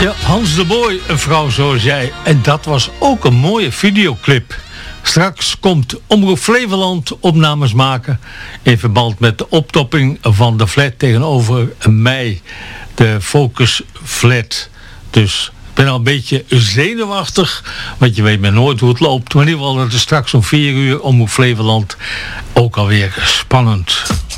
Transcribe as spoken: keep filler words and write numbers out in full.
Ja, Hans de Boy, een vrouw zoals jij. En dat was ook een mooie videoclip. Straks komt Omroep Flevoland opnames maken in verband met de optopping van de flat tegenover mij. De Focus Flat. Dus ik ben al een beetje zenuwachtig, want je weet maar nooit hoe het loopt. Maar in ieder geval, het is straks om vier uur Omroep Flevoland. Ook alweer spannend.